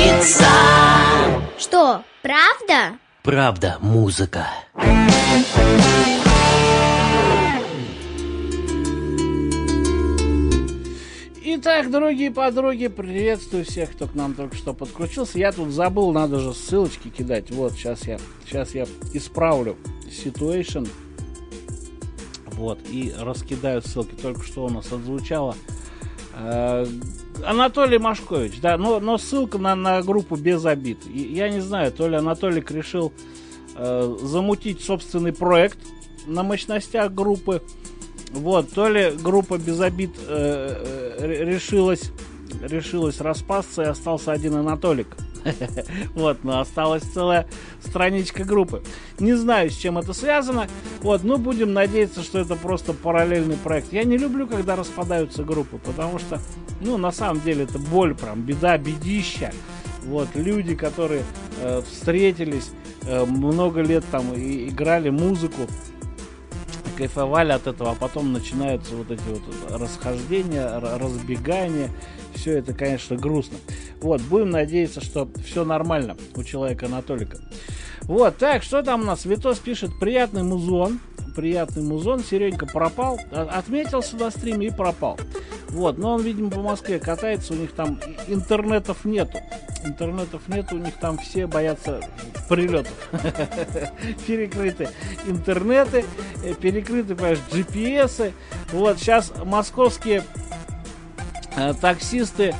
нравится. Что, правда? Правда, музыка. Итак, дорогие подруги, приветствую всех, кто к нам только что подключился. Я тут забыл, надо же ссылочки кидать. Вот, сейчас я исправлю ситуацию. Вот, и раскидаю ссылки. Только что у нас отзвучало. Анатолий Машкович, да, но ссылка на группу «Без обид». Я не знаю, то ли Анатолик решил замутить собственный проект на мощностях группы, вот, то ли группа «Без обид» решилась распасться, и остался один Анатолик. Вот, но осталась целая страничка группы. Не знаю, с чем это связано. Вот, но будем надеяться, что это просто параллельный проект. Я не люблю, когда распадаются группы, потому что, ну, на самом деле, это боль, прям беда, бедища. Вот, люди, которые встретились, много лет там и играли музыку, кайфовали от этого, а потом начинаются вот эти вот расхождения, разбегания. Все это, конечно, грустно. Вот, будем надеяться, что все нормально у человека Анатолика. Вот, так, что там у нас? Витос пишет: приятный музон. Приятный музон. Серенька пропал. Отметился на стриме и пропал. Вот, но он, видимо, по Москве катается. У них там интернетов нету. Интернетов нету, у них там все боятся прилетов. Перекрыты интернеты, перекрыты, понимаешь, GPS. Вот, сейчас московские таксисты,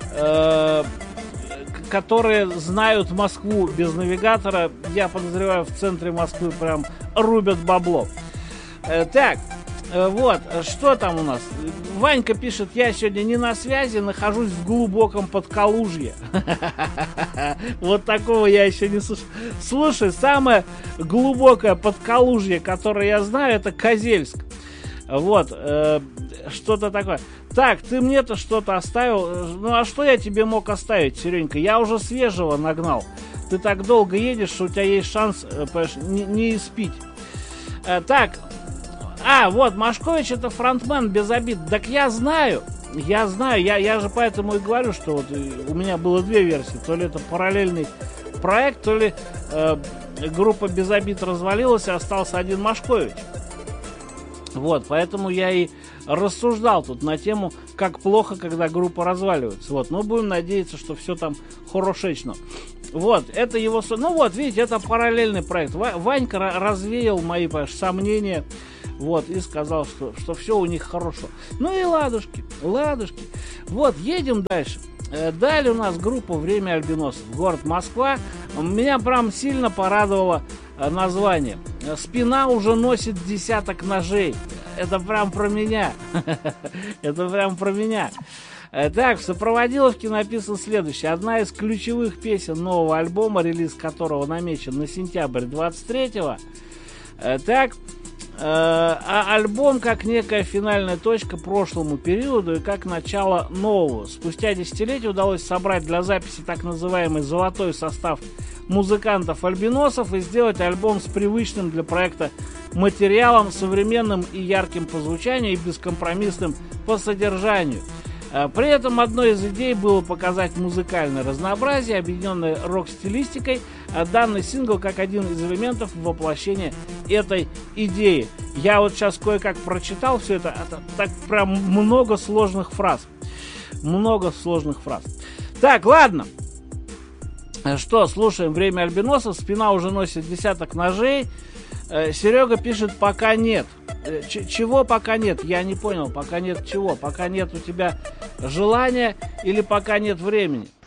которые знают Москву без навигатора, я подозреваю, в центре Москвы прям рубят бабло. Так, вот, что там у нас? Ванька пишет: я сегодня не на связи, нахожусь в глубоком Подкалужье. Вот такого я еще не слышал. Слушай, самое глубокое Подкалужье, которое я знаю, это Козельск. Вот, что-то такое. Так, ты мне-то что-то оставил. Ну, а что я тебе мог оставить, Серенька? Я уже свежего нагнал. Ты так долго едешь, что у тебя есть шанс, понимаешь, не испить. Так, вот, Машкович — это фронтмен Без обид. Так я знаю, я же поэтому и говорю, что вот у меня было две версии. То ли это параллельный проект, то ли группа Без обид развалилась, и остался один Машкович. Вот, поэтому я и рассуждал тут на тему, как плохо, когда группа разваливается. Вот, но будем надеяться, что все там хорошечно. Вот, это его... Ну вот, видите, это параллельный проект. Ванька развеял мои, понимаешь, сомнения. Вот, и сказал, что все у них хорошо. Ну и ладушки. Вот, едем дальше. Далее у нас группа «Время альбиносов». Город Москва. Меня прям сильно порадовало название. Спина уже носит десяток ножей. Это прям про меня. Это прям про меня. Так, в сопроводиловке написано следующее. Одна из ключевых песен нового альбома, релиз которого намечен на сентябрь 23-го. Так, альбом как некая финальная точка прошлому периоду и как начало нового. Спустя десятилетия удалось собрать для записи так называемый золотой состав музыкантов-альбиносов и сделать альбом с привычным для проекта материалом, современным и ярким по звучанию и бескомпромиссным по содержанию. При этом одной из идей было показать музыкальное разнообразие, объединенное рок-стилистикой, а данный сингл как один из элементов воплощения этой идеи. Я вот сейчас кое-как прочитал все это так прям много сложных фраз. Так, ладно. Что, слушаем «Время альбиносов». Спина уже носит десяток ножей. Серега пишет: пока нет. Чего пока нет? Я не понял. Пока нет чего? Пока нет у тебя желания или пока нет времени?